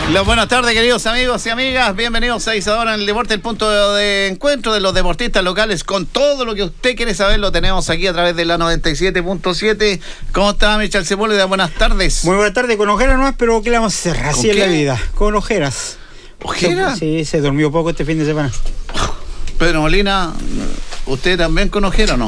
Buenas tardes, queridos amigos y amigas. Bienvenidos a Isadora en el Deporte, el punto de encuentro de los deportistas locales. Con todo lo que usted quiere saber lo tenemos aquí a través de la 97.7. ¿Cómo está, Michel Sepúlveda? Buenas tardes. Muy buenas tardes, con ojeras nomás, pero ¿qué le vamos a hacer? Así es la vida, con ojeras. ¿Ojeras? Sí, se durmió poco este fin de semana. Pedro Molina, ¿usted también con ojera o no?